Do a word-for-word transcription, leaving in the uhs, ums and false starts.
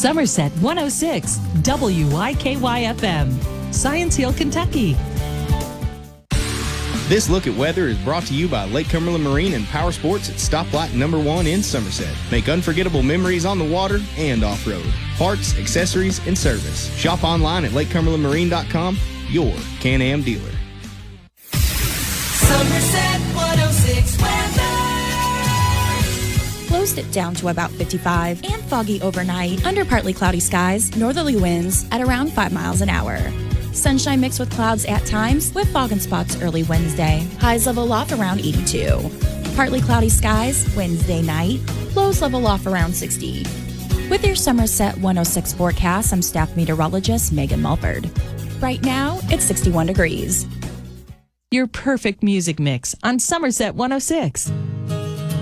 Somerset one oh six, W I K Y F M, Science Hill, Kentucky. This look at weather is brought to you by Lake Cumberland Marine and Power Sports at Stoplight Number One in Somerset. Make unforgettable memories on the water and off-road. Parts, accessories, and service. Shop online at lake cumberland marine dot com, your Can-Am dealer. Somerset one oh six weather. Lows dip down to about fifty-five and foggy overnight. Under partly cloudy skies, northerly winds at around five miles an hour. Sunshine mixed with clouds at times, with fog in spots early Wednesday. Highs level off around eighty-two. Partly cloudy skies Wednesday night. Lows level off around sixty. With your Somerset one oh six forecast, I'm staff meteorologist Megan Mulford. Right now, it's sixty-one degrees. Your perfect music mix on Somerset one oh six.